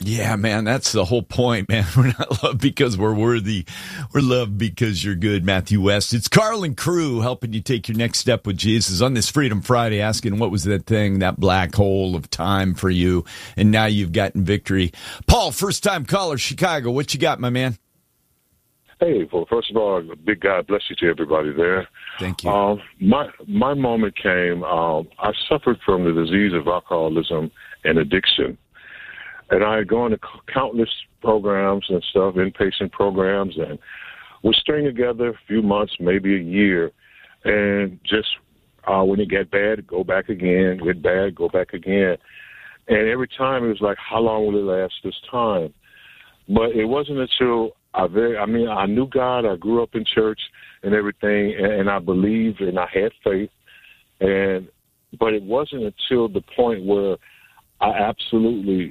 Yeah, man, that's the whole point, man. We're not loved because we're worthy. We're loved because you're good, Matthew West. It's Carl and crew helping you take your next step with Jesus on this Freedom Friday, asking what was that thing, that black hole of time for you, and now you've gotten victory. Paul, first-time caller, Chicago. What you got, my man? Hey, well, first of all, big God bless you to everybody there. Thank you. My moment came, I suffered from the disease of alcoholism and addiction. And I had gone to countless programs and stuff, inpatient programs, and was stringing together a few months, maybe a year. And just when it got bad, go back again, get bad, go back again. And every time it was like, how long will it last this time? But it wasn't until I knew God. I grew up in church and everything, and I believed and I had faith. But it wasn't until the point where I absolutely,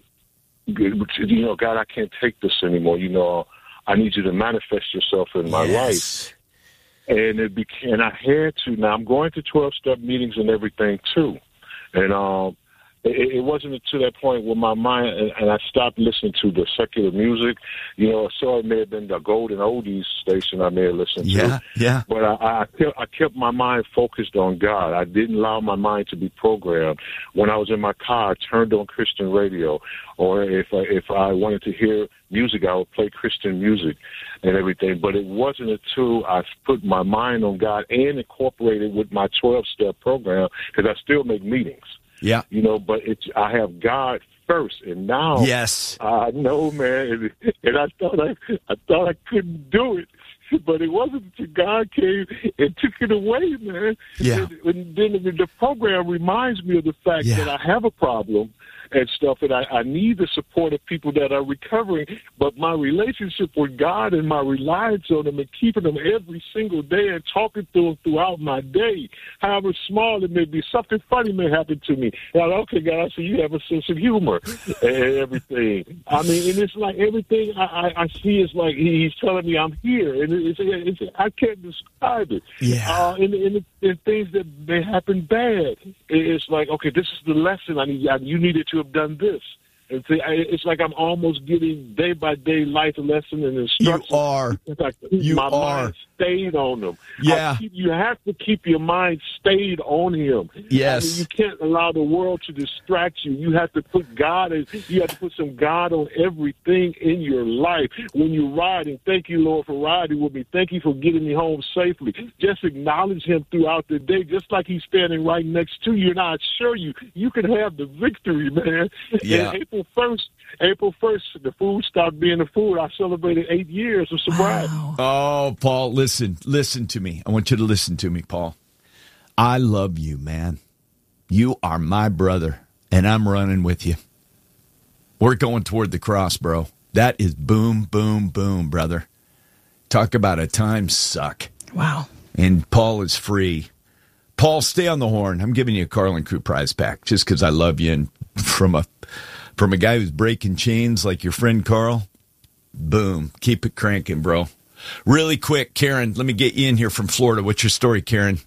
God, I can't take this anymore. I need you to manifest yourself in my life. And and I had to. Now I'm going to 12-step meetings and everything too. And it wasn't until that point where my mind, and I stopped listening to the secular music. So it may have been the Golden Oldies station I may have listened to. Yeah. But I kept my mind focused on God. I didn't allow my mind to be programmed. When I was in my car, I turned on Christian radio. Or if I wanted to hear music, I would play Christian music and everything. But it wasn't until I put my mind on God and incorporated with my 12-step program, because I still make meetings. Yeah. But I have God first, and now I know, man, and I thought I couldn't do it, but it wasn't until God came and took it away, man. Yeah. And then the program reminds me of the fact that I have a problem and stuff, and I need the support of people that are recovering, but my relationship with God and my reliance on Him and keeping Him every single day and talking to Him throughout my day, however small it may be, something funny may happen to me. And I'm like, okay, God, I see you have a sense of humor and everything. I mean, and it's like everything I see is like He's telling me I'm here, and it's I can't describe it. Yeah. And things that may happen bad, it's like, okay, this is the lesson you needed to have done this. And it's like I'm almost getting day-by-day life lesson and instructions. You are. My mind stayed on them. Yeah. You have to keep your mind stayed on Him. Yes. You can't allow the world to distract you. You have to put some God on everything in your life. When you ride, and thank you, Lord, for riding with me. Thank you for getting me home safely. Just acknowledge Him throughout the day, just like He's standing right next to you. And I assure you, you can have the victory, man. Yeah. And April 1st, the food stopped being the food. I celebrated 8 years of sobriety. Wow. Oh, Paul, listen to me. I want you to listen to me, Paul. I love you, man. You are my brother, and I'm running with you. We're going toward the cross, bro. That is boom, boom, boom, brother. Talk about a time suck. Wow. And Paul is free. Paul, stay on the horn. I'm giving you a Carl and Crew prize pack just because I love you, and from a guy who's breaking chains like your friend Carl, boom, keep it cranking, bro. Really quick, Karen, let me get you in here from Florida. What's your story, Karen?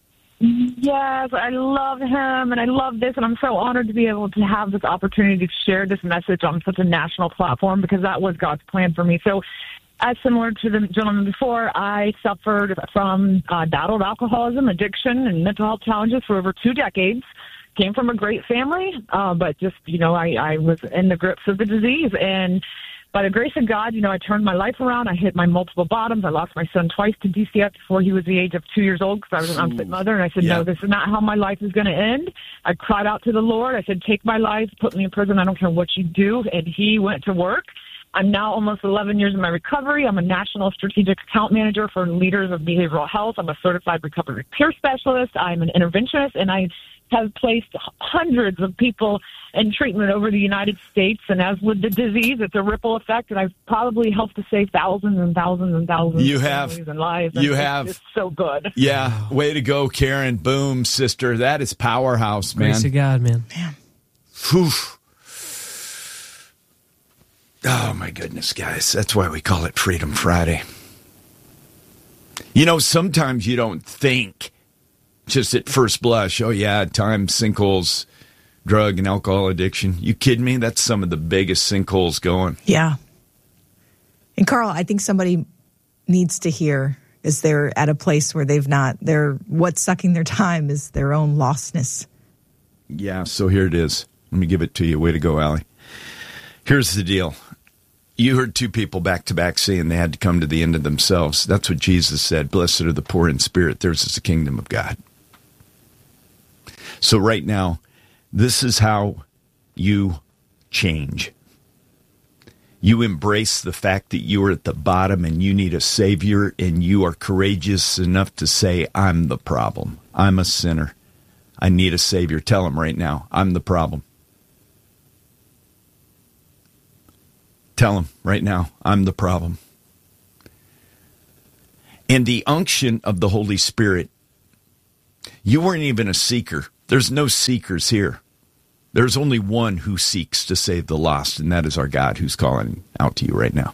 Yes, I love him, and I love this, and I'm so honored to be able to have this opportunity to share this message on such a national platform, because that was God's plan for me. So, as similar to the gentleman before, I suffered from battled alcoholism, addiction, and mental health challenges for over 2 decades. Came from a great family, but just, I was in the grips of the disease. And by the grace of God, I turned my life around. I hit my multiple bottoms. I lost my son twice to DCF before he was the age of 2 years old, because I was an unfit mother. And I said, no, this is not how my life is going to end. I cried out to the Lord. I said, take my life, put me in prison. I don't care what you do. And He went to work. I'm now almost 11 years in my recovery. I'm a national strategic account manager for leaders of behavioral health. I'm a certified recovery peer specialist. I'm an interventionist, and I have placed hundreds of people in treatment over the United States. And as with the disease, it's a ripple effect, and I've probably helped to save thousands and thousands and thousands of families and lives. And it's so good. Yeah. Way to go, Karen. Boom, sister. That is powerhouse, man. Grace of God, man. Whew. Oh, my goodness, guys. That's why we call it Freedom Friday. Sometimes you don't think just at first blush, oh, yeah, time, sinkholes, drug and alcohol addiction. You kidding me? That's some of the biggest sinkholes going. Yeah. And Carl, I think somebody needs to hear is they're at a place where what's sucking their time is their own lostness. Yeah, so here it is. Let me give it to you. Way to go, Allie. Here's the deal. You heard two people back to back saying they had to come to the end of themselves. That's what Jesus said. Blessed are the poor in spirit. Theirs is the kingdom of God. So right now, this is how you change. You embrace the fact that you are at the bottom and you need a Savior, and you are courageous enough to say, I'm the problem. I'm a sinner. I need a Savior. Tell him right now, I'm the problem. Tell him right now, I'm the problem. And the unction of the Holy Spirit, you weren't even a seeker. There's no seekers here. There's only one who seeks to save the lost, and that is our God who's calling out to you right now.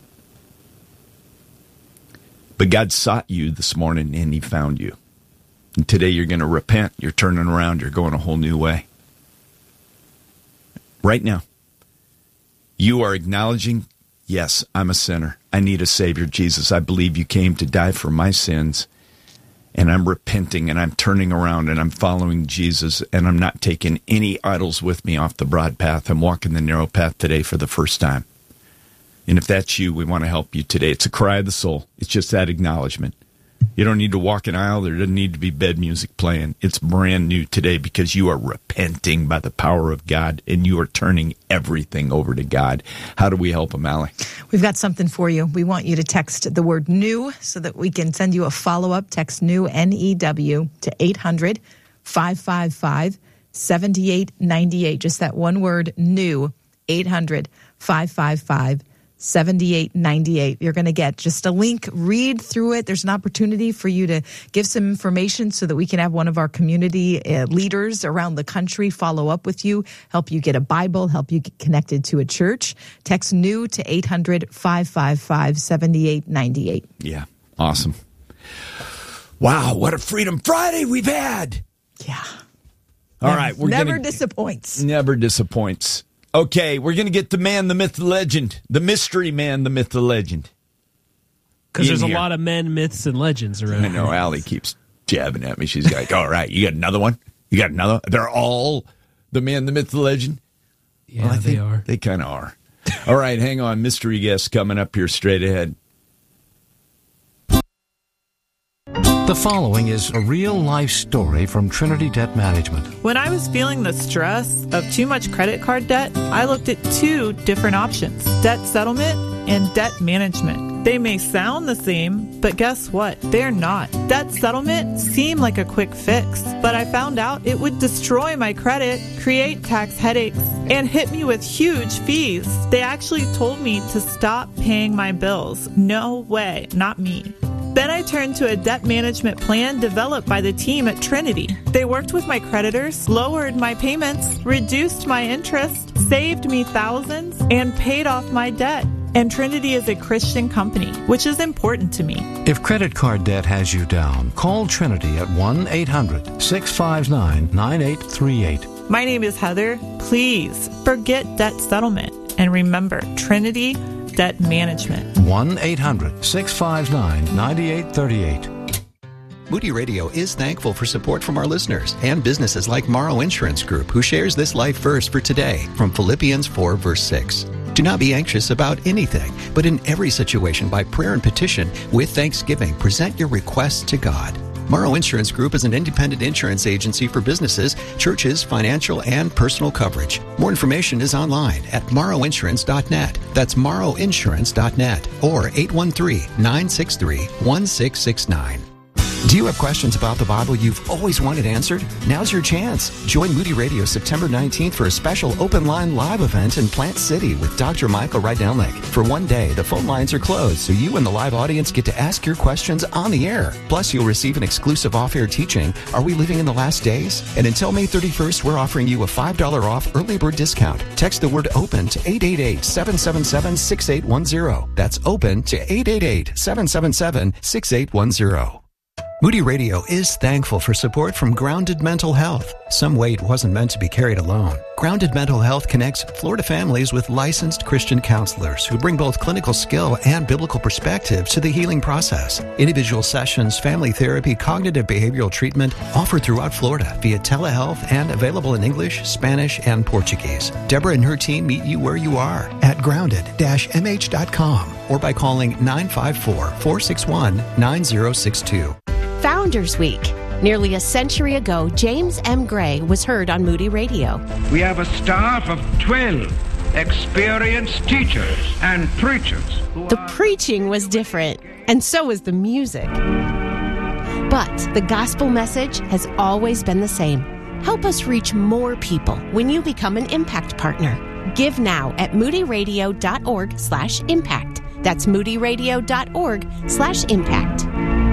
But God sought you this morning, and he found you. And today you're going to repent. You're turning around. You're going a whole new way. Right now, you are acknowledging, yes, I'm a sinner. I need a Savior, Jesus. I believe you came to die for my sins. And I'm repenting, and I'm turning around, and I'm following Jesus, and I'm not taking any idols with me off the broad path. I'm walking the narrow path today for the first time. And if that's you, we want to help you today. It's a cry of the soul. It's just that acknowledgement. You don't need to walk an aisle. There doesn't need to be bed music playing. It's brand new today because you are repenting by the power of God, and you are turning everything over to God. How do we help them, Allie? We've got something for you. We want you to text the word new so that we can send you a follow-up. Text new, N-E-W, to 800-555-7898. Just that one word, new, 800-555-7898. 7898. You're going to get just a link. Read through it. There's an opportunity for you to give some information so that we can have one of our community leaders around the country follow up with you, help you get a Bible, help you get connected to a church. Text new to 800-555-7898. Yeah, awesome. Wow, what a Freedom Friday we've had. Yeah. All right. Never disappoints. Never disappoints. Okay, we're going to get the man, the myth, the legend. The mystery man, the myth, the legend. Because there's a lot of men, myths, and legends around. I know, Allie keeps jabbing at me. She's like, all right, you got another one? You got another? They're all the man, the myth, the legend? Yeah, well, they are. They kind of are. All right, hang on. Mystery guest coming up here straight ahead. The following is a real-life story from Trinity Debt Management. When I was feeling the stress of too much credit card debt, I looked at two different options: debt settlement and debt management. They may sound the same, but guess what? They're not. Debt settlement seemed like a quick fix, but I found out it would destroy my credit, create tax headaches, and hit me with huge fees. They actually told me to stop paying my bills. No way, not me. Then I turned to a debt management plan developed by the team at Trinity. They worked with my creditors, lowered my payments, reduced my interest, saved me thousands, and paid off my debt. And Trinity is a Christian company, which is important to me. If credit card debt has you down, call Trinity at 1-800-659-9838. My name is Heather. Please forget debt settlement and remember Trinity Debt Management. 1-800-659-9838. Moody Radio is thankful for support from our listeners and businesses like Morrow Insurance Group, who shares this life verse for today from Philippians 4, verse 6. Do not be anxious about anything, but in every situation by prayer and petition with thanksgiving, present your requests to God. Morrow Insurance Group is an independent insurance agency for businesses, churches, financial, and personal coverage. More information is online at morrowinsurance.net. That's morrowinsurance.net or 813-963-1669. Do you have questions about the Bible you've always wanted answered? Now's your chance. Join Moody Radio September 19th for a special open line live event in Plant City with Dr. Michael Rydelnik. For one day, the phone lines are closed, so you and the live audience get to ask your questions on the air. Plus, you'll receive an exclusive off-air teaching, Are We Living in the Last Days? And until May 31st, we're offering you a $5 off early bird discount. Text the word OPEN to 888-777-6810. That's OPEN to 888-777-6810. Moody Radio is thankful for support from Grounded Mental Health. Some weight wasn't meant to be carried alone. Grounded Mental Health connects Florida families with licensed Christian counselors who bring both clinical skill and biblical perspective to the healing process. Individual sessions, family therapy, cognitive behavioral treatment offered throughout Florida via telehealth and available in English, Spanish, and Portuguese. Deborah and her team meet you where you are at grounded-mh.com or by calling 954-461-9062. Founders Week. Nearly a century ago, James M. Gray was heard on Moody Radio. We have a staff of 12 experienced teachers and preachers. The preaching was different, and so was the music. But the gospel message has always been the same. Help us reach more people when you become an Impact Partner. Give now at moodyradio.org/impact. That's moodyradio.org/impact.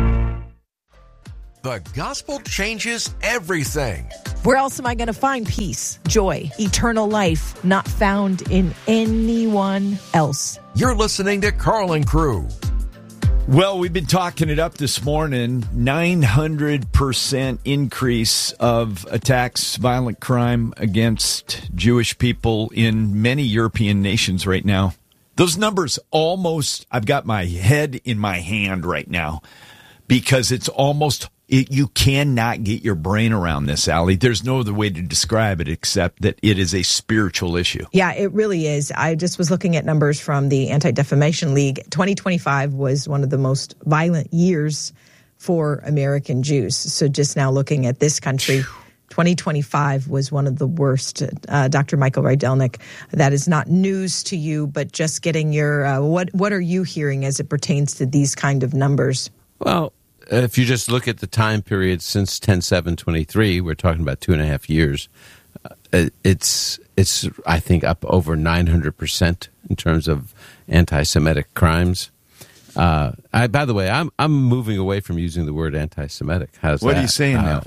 The gospel changes everything. Where else am I going to find peace, joy, eternal life, not found in anyone else? You're listening to Carl and Crew. Well, we've been talking it up this morning. 900% increase of attacks, violent crime against Jewish people in many European nations right now. Those numbers almost, I've got my head in my hand right now because it's almost... You cannot get your brain around this, Allie. There's no other way to describe it except that it is a spiritual issue. Yeah, it really is. I just was looking at numbers from the Anti-Defamation League. 2025 was one of the most violent years for American Jews. So just now looking at this country, 2025 was one of the worst. Dr. Michael Rydelnik, that is not news to you, but just getting your, what are you hearing as it pertains to these kind of numbers? Well, if you just look at the time period since 10/7/23, we're talking about 2.5 years. It's I think up over 900% in terms of anti-Semitic crimes. By the way, I'm moving away from using the word anti-Semitic. How's that? What are you saying now?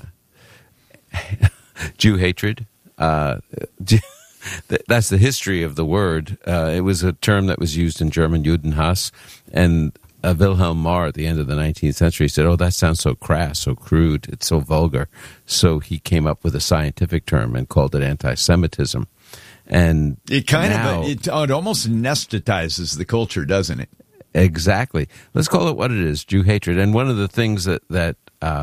Jew hatred. That's the history of the word. It was a term that was used in German, Judenhass, and Wilhelm Marr at the end of the 19th century said, oh, that sounds so crass, so crude, it's so vulgar. So he came up with a scientific term and called it anti-Semitism. And it it almost anesthetizes the culture, doesn't it? Exactly. Let's call it what it is, Jew hatred. And one of the things that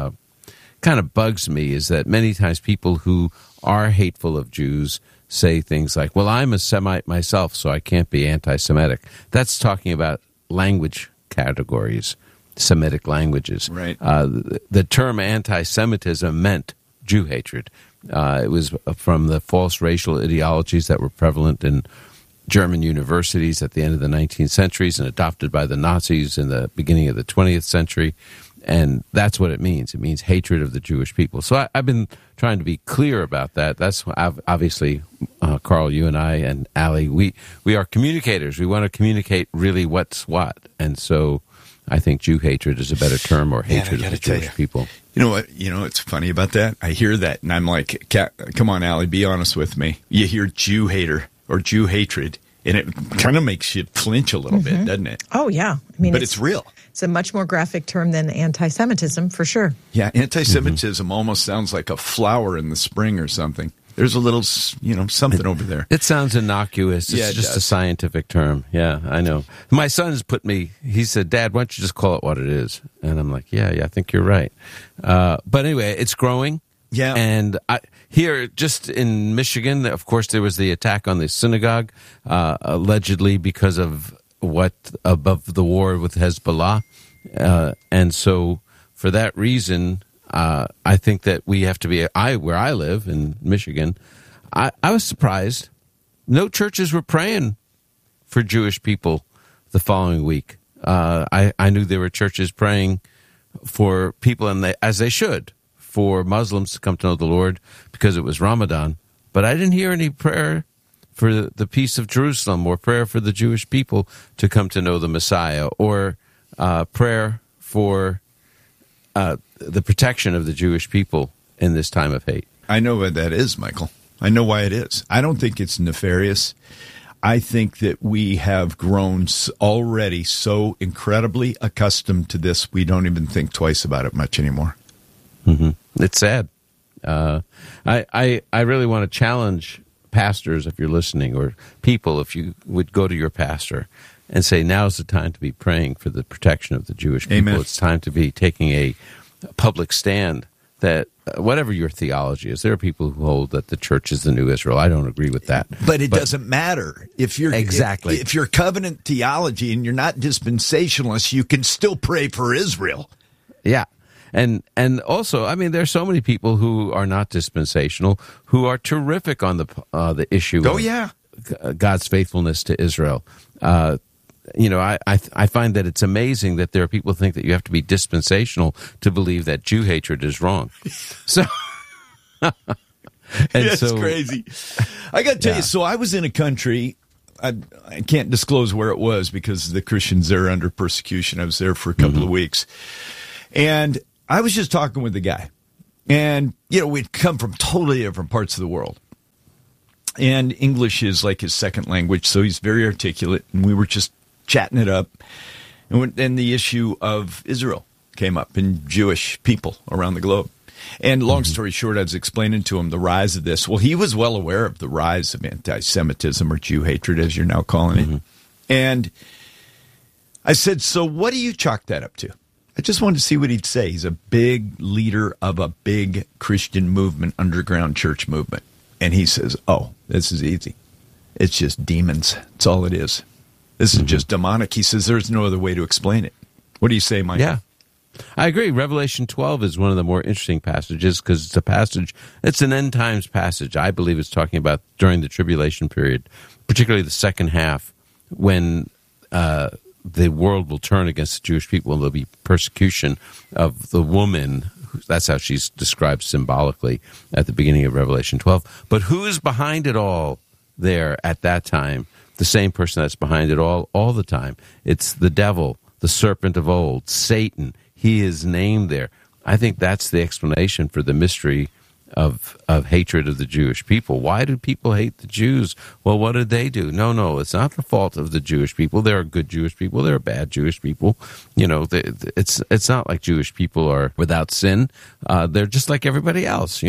kind of bugs me is that many times people who are hateful of Jews say things like, well, I'm a Semite myself, so I can't be anti-Semitic. That's talking about language categories, Semitic languages. Right. The term anti-Semitism meant Jew hatred. It was from the false racial ideologies that were prevalent in German universities at the end of the 19th centuries and adopted by the Nazis in the beginning of the 20th century. And that's what it means. It means hatred of the Jewish people. So I've been trying to be clear about that. That's obviously, Carl, you and I and Allie, we are communicators. We want to communicate really what's what. And so I think Jew hatred is a better term, or hatred of the Jewish people. You know what? You know what's funny about that? I hear that and I'm like, come on, Allie, be honest with me. You hear Jew hater or Jew hatred, and it kind of makes you flinch a little bit, doesn't it? Oh, yeah. I mean, but it's real. It's a much more graphic term than anti-Semitism, for sure. Yeah, anti-Semitism almost sounds like a flower in the spring or something. There's a little, something over there. It sounds innocuous. It's just a scientific term. Yeah, I know. My son's he said, Dad, why don't you just call it what it is? And I'm like, yeah, I think you're right. But anyway, it's growing. Yeah. And here, just in Michigan, of course, there was the attack on the synagogue, allegedly because of above the war with Hezbollah. And so for that reason, I think that we have to be, where I live in Michigan, I was surprised. No churches were praying for Jewish people the following week. I knew there were churches praying for people, as they should, for Muslims to come to know the Lord because it was Ramadan. But I didn't hear any prayer for the peace of Jerusalem, or prayer for the Jewish people to come to know the Messiah, or prayer for the protection of the Jewish people in this time of hate. I know what that is, Michael. I know why it is. I don't think it's nefarious. I think that we have grown already so incredibly accustomed to this, we don't even think twice about it much anymore. Mm-hmm. It's sad. I really want to challenge pastors, if you're listening, or people, if you would go to your pastor and say, now's the time to be praying for the protection of the Jewish people. Amen. It's time to be taking a public stand that whatever your theology is, there are people who hold that the church is the new Israel. I don't agree with that. But it doesn't matter. If you're if you're covenant theology and you're not dispensationalist, you can still pray for Israel. Yeah. And also, I mean, there's so many people who are not dispensational who are terrific on the issue of God's faithfulness to Israel. I find that it's amazing that there are people who think that you have to be dispensational to believe that Jew hatred is wrong. So, It's crazy. I got to tell you, so I was in a country, I can't disclose where it was because the Christians there are under persecution. I was there for a couple of weeks. And I was just talking with the guy. And, we'd come from totally different parts of the world. And English is like his second language, so he's very articulate. And we were just chatting it up. And then the issue of Israel came up and Jewish people around the globe. And long story short, I was explaining to him the rise of this. Well, he was well aware of the rise of anti-Semitism or Jew hatred, as you're now calling it. And I said, so what do you chalk that up to? I just wanted to see what he'd say. He's a big leader of a big Christian movement, underground church movement. And he says, oh, this is easy. It's just demons. That's all it is. This is just demonic. He says there's no other way to explain it. What do you say, Mike? Yeah, I agree. Revelation 12 is one of the more interesting passages because it's an end times passage. I believe it's talking about during the tribulation period, particularly the second half, when the world will turn against the Jewish people and there'll be persecution of the woman. That's how she's described symbolically at the beginning of Revelation 12. But who is behind it all there at that time? The same person that's behind it all the time. It's the devil, the serpent of old, Satan. He is named there. I think that's the explanation for the mystery of hatred of the Jewish people. Why do people hate the Jews? Well, what did they do? No, it's not the fault of the Jewish people. There are good Jewish people. There are bad Jewish people. It's not like Jewish people are without sin. They're just like everybody else,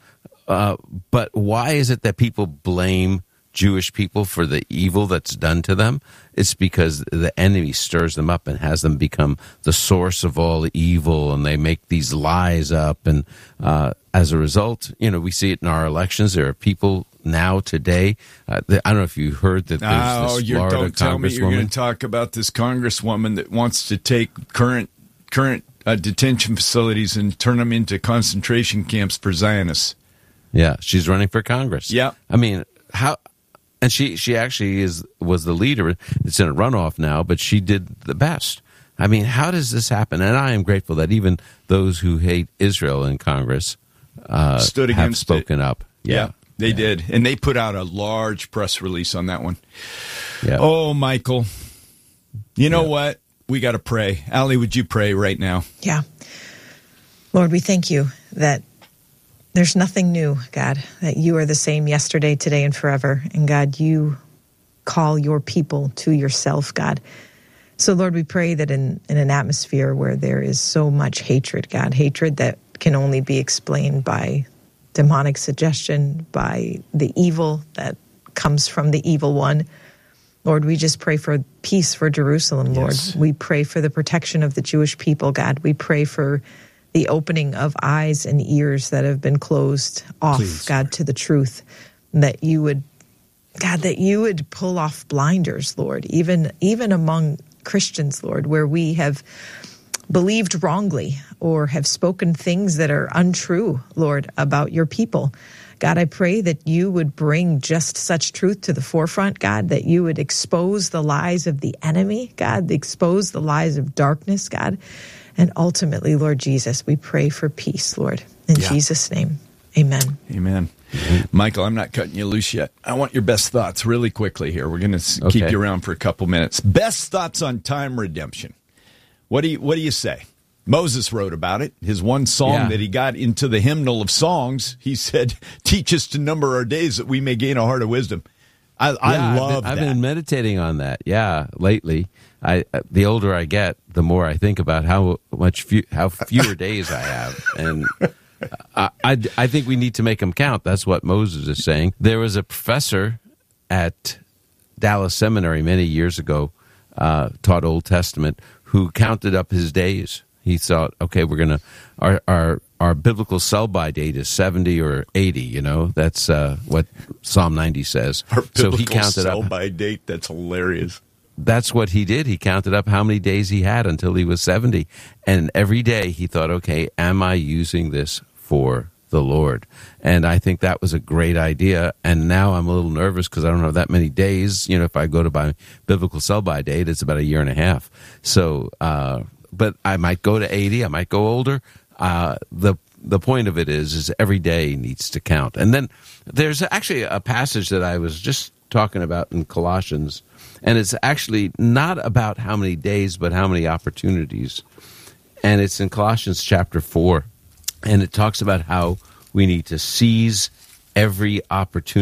But why is it that people blame Jewish people for the evil that's done to them? It's because the enemy stirs them up and has them become the source of all evil, and they make these lies up. And as a result, we see it in our elections. There are people now today. I don't know if you heard that there's this Florida don't tell me you're going to talk about this congresswoman that wants to take current detention facilities and turn them into concentration camps for Zionists. Yeah, she's running for Congress. Yeah. I mean, how... And she actually was the leader. It's in a runoff now, but she did the best. I mean, how does this happen? And I am grateful that even those who hate Israel in Congress stood against have spoken up. Yeah, they did. And they put out a large press release on that one. Yeah. Oh, Michael, you know what? We got to pray. Allie, would you pray right now? Yeah. Lord, we thank you that there's nothing new, God, that you are the same yesterday, today, and forever. And God, you call your people to yourself, God. So, Lord, we pray that in an atmosphere where there is so much hatred, God, hatred that can only be explained by demonic suggestion, by the evil that comes from the evil one. Lord, we just pray for peace for Jerusalem, Lord. Yes. We pray for the protection of the Jewish people, God. We pray for the opening of eyes and ears that have been closed off, Please. God, to the truth, that you would pull off blinders, Lord, even among Christians, Lord, where we have believed wrongly or have spoken things that are untrue, Lord, about your people. God, I pray that you would bring just such truth to the forefront, God, that you would expose the lies of the enemy, God, expose the lies of darkness, God. And ultimately, Lord Jesus, we pray for peace, Lord. In Jesus' name, amen. Amen. Michael, I'm not cutting you loose yet. I want your best thoughts really quickly here. We're going to keep you around for a couple minutes. Best thoughts on time redemption. What do you say? Moses wrote about it. His one song that he got into the hymnal of songs, he said, teach us to number our days that we may gain a heart of wisdom. I love that. I've been meditating on that, lately. The older I get, the more I think about how fewer days I have. And I think we need to make them count. That's what Moses is saying. There was a professor at Dallas Seminary many years ago, taught Old Testament, who counted up his days. He thought, okay, we're going to, our biblical sell-by date is 70 or 80, that's what Psalm 90 says. Our biblical so he counted sell-by date, that's hilarious. That's what he did. He counted up how many days he had until he was 70. And every day he thought, okay, am I using this for the Lord? And I think that was a great idea. And now I'm a little nervous because I don't have that many days. If I go to my biblical sell-by date, it's about a year and a half. So, but I might go to 80. I might go older. The point of it is every day needs to count. And then there's actually a passage that I was just talking about in Colossians, and it's actually not about how many days, but how many opportunities. And it's in Colossians chapter 4, and it talks about how we need to seize every opportunity